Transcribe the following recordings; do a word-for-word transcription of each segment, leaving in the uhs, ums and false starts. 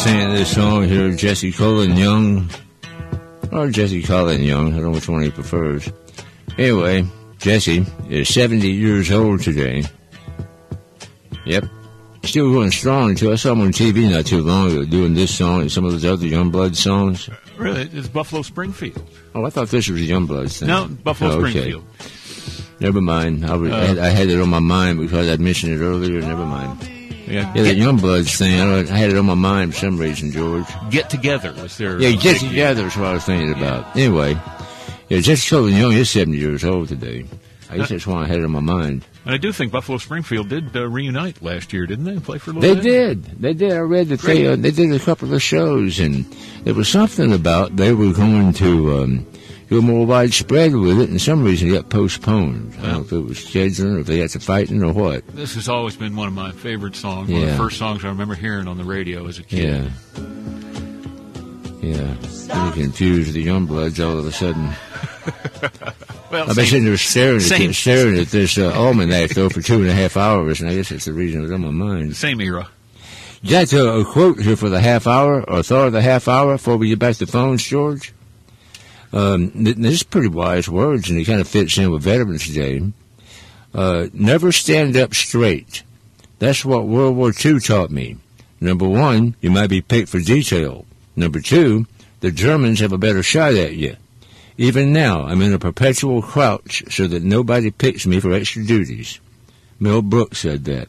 singing this song here, Jesse Colin Young, or Jesse Colin Young, I don't know which one he prefers. Anyway, Jesse is seventy years old today. Yep. Still going strong, too. I saw him on T V not too long ago doing this song and some of those other Youngblood songs. Really? It's Buffalo Springfield. Oh, I thought this was a Youngblood thing. No, Buffalo oh, okay. Springfield. Never mind. I, was, uh, I, had, I had it on my mind because I'd mentioned it earlier. Never mind. Yeah, yeah the Youngbloods thing, I, I had it on my mind for some reason, George. Get Together was their... Yeah, Get Together is what I was thinking about. Yeah. Anyway, yeah, Jesse Colin Young is seventy years old today. I guess that's why I had it on my mind. And I do think Buffalo Springfield did uh, reunite last year, didn't they? Play for a little they bit? They did. They did. I read that they, uh, they did a couple of shows, and there was something about they were going to um, go more widespread with it, and some reason it got postponed. I don't know if it was scheduling or if they had to fighting or what. This has always been one of my favorite songs. Yeah. One of the first songs I remember hearing on the radio as a kid. Yeah. Yeah. I'm confused with the Youngbloods all of a sudden. Well, I've been sitting there staring same. at, staring at this uh, almanac, though, for two and a half hours, and I guess that's the reason it was on my mind. Same era. You got a, a quote here for the half hour, or thought of the half hour, before we get back to the phones, George? Um, th- this is pretty wise words, and it kind of fits in with Veterans Day. Uh, never stand up straight. That's what World War Two taught me. Number one, you might be picked for detail. Number two, the Germans have a better shot at you. Even now, I'm in a perpetual crouch so that nobody picks me for extra duties. Mel Brooks said that.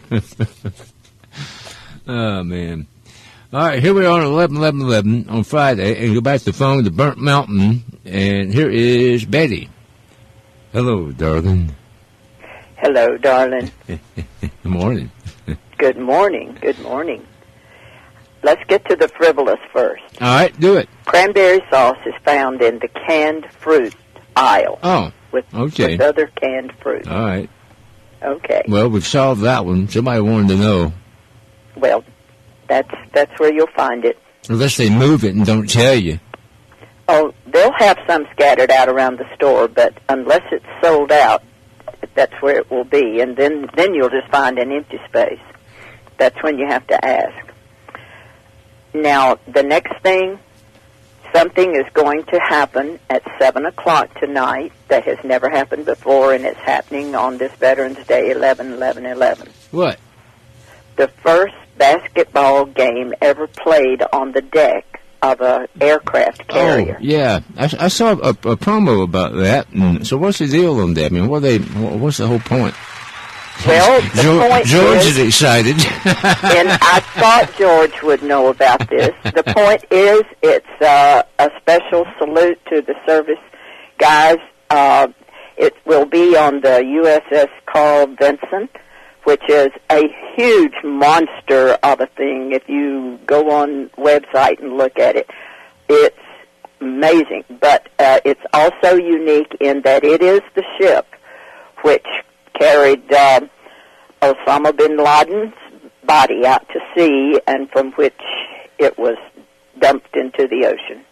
Oh, man. All right, here we are on eleven eleven eleven on Friday, and go back to the phone to Burnt Mountain, and here is Betty. Hello, darling. Hello, darling. Good morning. Good morning. Good morning. Let's get to the frivolous first. All right, do it. Cranberry sauce is found in the canned fruit aisle. Oh, with, okay. with other canned fruit. All right. Okay. Well, we've solved that one. Somebody wanted to know. Well, that's that's where you'll find it. Unless they move it and don't tell you. Oh, they'll have some scattered out around the store, but unless it's sold out, that's where it will be. And then, then you'll just find an empty space. That's when you have to ask. Now, the next thing, something is going to happen at seven o'clock tonight that has never happened before, and it's happening on this Veterans Day, eleven eleven eleven. What? The first basketball game ever played on the deck of an aircraft carrier. Oh, yeah. I, I saw a, a promo about that. And so what's the deal on that? I mean, what they, what's the whole point? Well, the George, point George is, is excited. and I thought George would know about this. The point is, it's uh, a special salute to the service guys. Uh, it will be on the U S S Carl Vinson, which is a huge monster of a thing. If you go on website and look at it, it's amazing. But uh, it's also unique in that it is the ship which carried uh, Osama bin Laden's body out to sea and from which it was dumped into the ocean.